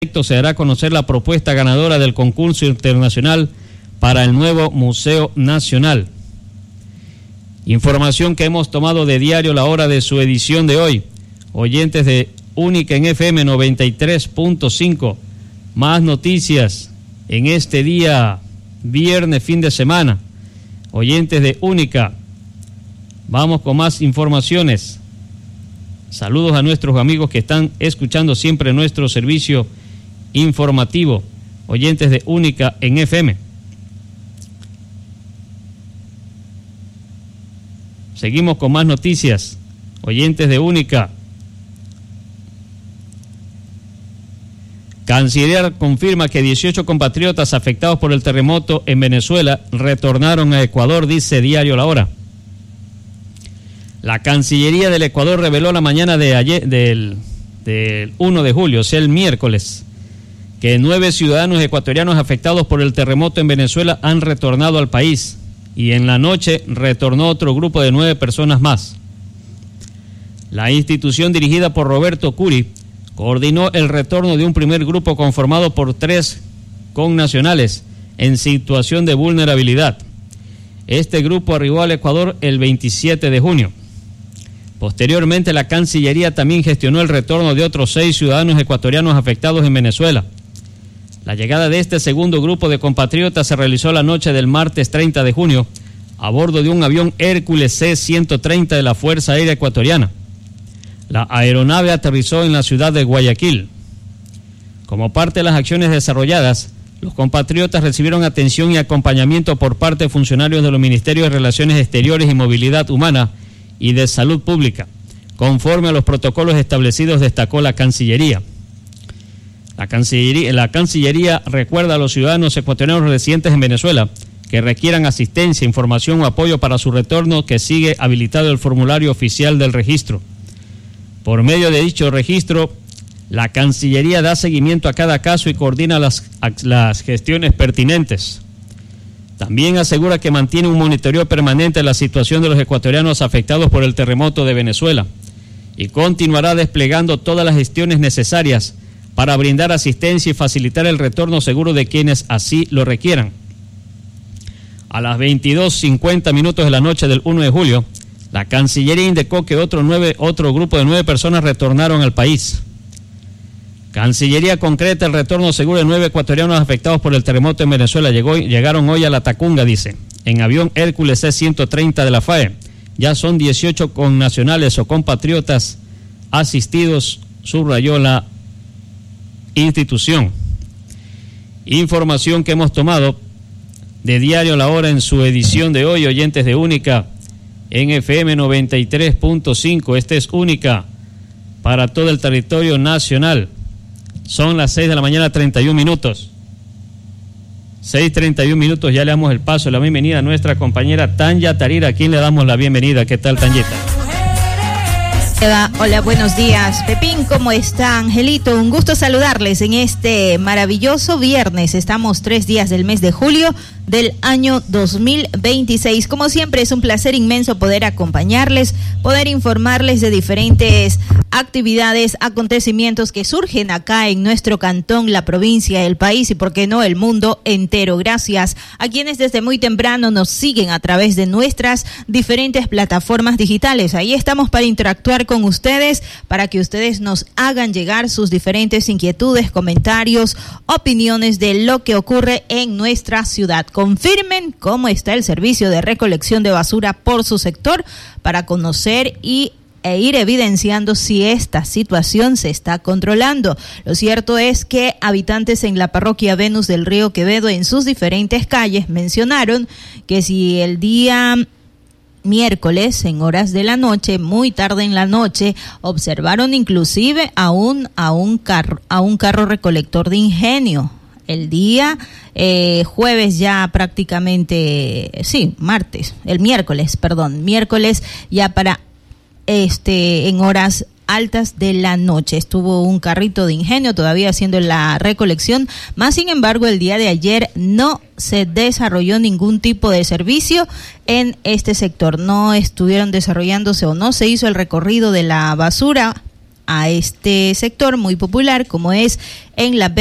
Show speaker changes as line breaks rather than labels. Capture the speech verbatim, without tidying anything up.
Se dará a conocer la propuesta ganadora del concurso internacional para el nuevo Museo Nacional. Información que hemos tomado de Diario La Hora de su edición de hoy. Oyentes de Única en F M noventa y tres punto cinco. Más noticias en este día viernes, fin de semana. Oyentes de Única, vamos con más informaciones. Saludos a nuestros amigos que están escuchando siempre nuestro servicio informativo, oyentes de Única en F M. Seguimos con más noticias, oyentes de Única. Canciller confirma que dieciocho compatriotas afectados por el terremoto en Venezuela retornaron a Ecuador, dice Diario La Hora. La Cancillería del Ecuador reveló la mañana de ayer, del, del primero de julio, o sea, el miércoles, que nueve ciudadanos ecuatorianos afectados por el terremoto en Venezuela han retornado al país, y en la noche retornó otro grupo de nueve personas más. La institución dirigida por Roberto Curi coordinó el retorno de un primer grupo conformado por tres connacionales en situación de vulnerabilidad. Este grupo arribó al Ecuador el veintisiete de junio. Posteriormente, la Cancillería también gestionó el retorno de otros seis ciudadanos ecuatorianos afectados en Venezuela. La llegada de este segundo grupo de compatriotas se realizó la noche del martes treinta de junio a bordo de un avión Hércules C ciento treinta de la Fuerza Aérea Ecuatoriana. La aeronave aterrizó en la ciudad de Guayaquil. Como parte de las acciones desarrolladas, los compatriotas recibieron atención y acompañamiento por parte de funcionarios de los Ministerios de Relaciones Exteriores y Movilidad Humana y de Salud Pública, conforme a los protocolos establecidos, destacó la Cancillería. La Cancillería, la Cancillería recuerda a los ciudadanos ecuatorianos residentes en Venezuela que requieran asistencia, información o apoyo para su retorno, que sigue habilitado el formulario oficial del registro. Por medio de dicho registro, la Cancillería da seguimiento a cada caso y coordina las, las gestiones pertinentes. También asegura que mantiene un monitoreo permanente de la situación de los ecuatorianos afectados por el terremoto de Venezuela y continuará desplegando todas las gestiones necesarias para brindar asistencia y facilitar el retorno seguro de quienes así lo requieran. A las veintidós cincuenta minutos de la noche del primero de julio, la Cancillería indicó que otro, nueve, otro grupo de nueve personas retornaron al país. Cancillería concreta el retorno seguro de nueve ecuatorianos afectados por el terremoto en Venezuela. Llegó, llegaron hoy a La Tacunga, dice, en avión Hércules C ciento treinta de la F A E. Ya son dieciocho connacionales o compatriotas asistidos, subrayó la institución. Información que hemos tomado de Diario La Hora en su edición de hoy, oyentes de Única en F M noventa y tres punto cinco. Este es Única para todo el territorio nacional. Son las seis de la mañana, treinta y un minutos. seis treinta y un minutos, ya le damos el paso, la bienvenida a nuestra compañera Tanya Tarira, a quien le damos la bienvenida. ¿Qué tal, Tanyeta?
Hola, buenos días. Pepín, ¿cómo está? Angelito, un gusto saludarles en este maravilloso viernes. Estamos tres días del mes de julio del año dos mil veintiséis. Como siempre, es un placer inmenso poder acompañarles, poder informarles de diferentes actividades, acontecimientos que surgen acá en nuestro cantón, la provincia, el país y, por qué no, el mundo entero. Gracias a quienes desde muy temprano nos siguen a través de nuestras diferentes plataformas digitales. Ahí estamos para interactuar con ustedes, para que ustedes nos hagan llegar sus diferentes inquietudes, comentarios, opiniones de lo que ocurre en nuestra ciudad. Confirmen cómo está el servicio de recolección de basura por su sector para conocer y e ir evidenciando si esta situación se está controlando. Lo cierto es que habitantes en la parroquia Venus del Río Quevedo, en sus diferentes calles, mencionaron que si el día miércoles, en horas de la noche, muy tarde en la noche, observaron inclusive a un, a un carro, a un carro recolector de ingenio. El día eh, jueves ya prácticamente, sí, martes, el miércoles, perdón, miércoles ya para este en horas altas de la noche estuvo un carrito de ingenio todavía haciendo la recolección, más sin embargo el día de ayer no se desarrolló ningún tipo de servicio en este sector, no estuvieron desarrollándose o no se hizo el recorrido de la basura a este sector muy popular como es en la